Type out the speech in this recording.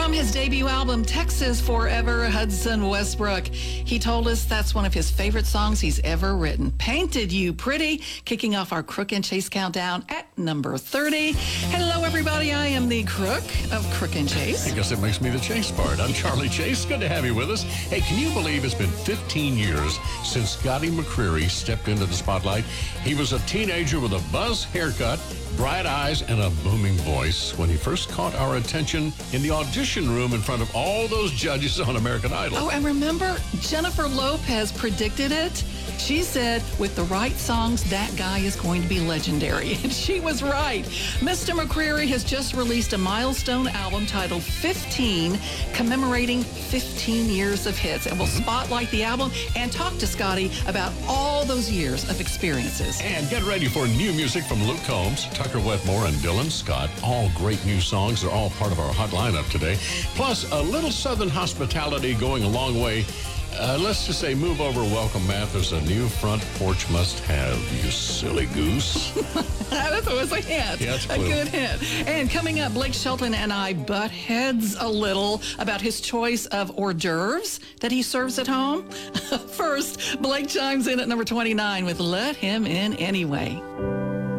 From his debut album, Texas Forever, Hudson Westbrook. He told us that's one of his favorite songs he's ever written. Painted You Pretty, kicking off our Crook and Chase countdown at number 30. Hello, everybody. I am the Crook of Crook and Chase. I guess it makes me the Chase part. I'm Charlie Chase. Good to have you with us. Hey, can you believe it's been 15 years since Scotty McCreery stepped into the spotlight? He was a teenager with a buzz haircut, bright eyes, and a booming voice when he first caught our attention in the audition room in front of all those judges on American Idol. Oh, and remember, Jennifer Lopez predicted it. She said, with the right songs, that guy is going to be legendary. And she was right. Mr. McCreery has just released a milestone album titled 15, commemorating 15 years of hits. And we'll spotlight the album and talk to Scotty about all those years of experiences. And get ready for new music from Luke Combs, Tucker Wetmore, and Dylan Scott. All great new songs. They're all part of our hot lineup today. Plus, a little Southern hospitality going a long way. Let's just say, move over, welcome, Matt. There's a new front porch must-have, you silly goose. That was a hint. Yeah, a good hint. And coming up, Blake Shelton and I butt heads a little about his choice of hors d'oeuvres that he serves at home. First, Blake chimes in at number 29 with Let Him In Anyway.